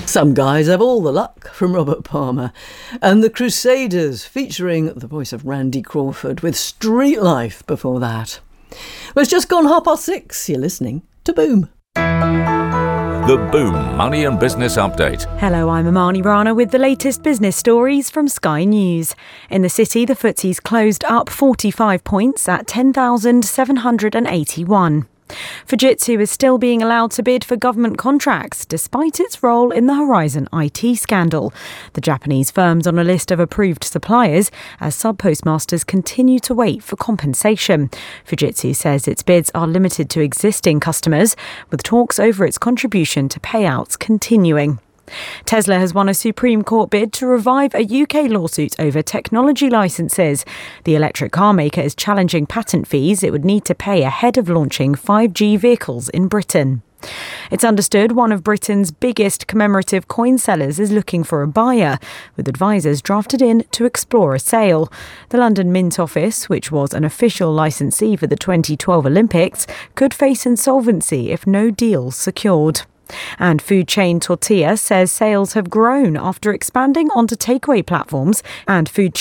Some guys have all the luck from Robert Palmer. And The Crusaders, featuring the voice of Randy Crawford, with Street Life before that. Well, it's just gone 6:30. You're listening to Boom. The Boom Money and Business Update. Hello, I'm Amani Rana with the latest business stories from Sky News. In the city, the FTSE's closed up 45 points at 10,781. Fujitsu is still being allowed to bid for government contracts, despite its role in the Horizon IT scandal. The Japanese firm's on a list of approved suppliers as sub-postmasters continue to wait for compensation. Fujitsu says its bids are limited to existing customers, with talks over its contribution to payouts continuing. Tesla has won a Supreme Court bid to revive a UK lawsuit over technology licences. The electric car maker is challenging patent fees it would need to pay ahead of launching 5G vehicles in Britain. It's understood one of Britain's biggest commemorative coin sellers is looking for a buyer, with advisors drafted in to explore a sale. The London Mint Office, which was an official licensee for the 2012 Olympics, could face insolvency if no deal's secured. And food chain Tortilla says sales have grown after expanding onto takeaway platforms. including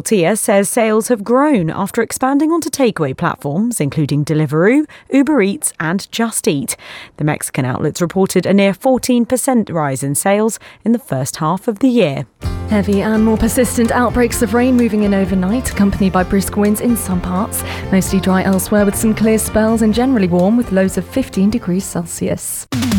Deliveroo, Uber Eats and Just Eat. The Mexican outlets reported a near 14% rise in sales in the first half of the year. Heavy and more persistent outbreaks of rain moving in overnight, accompanied by brisk winds in some parts. Mostly dry elsewhere with some clear spells and generally warm with lows of 15 degrees Celsius.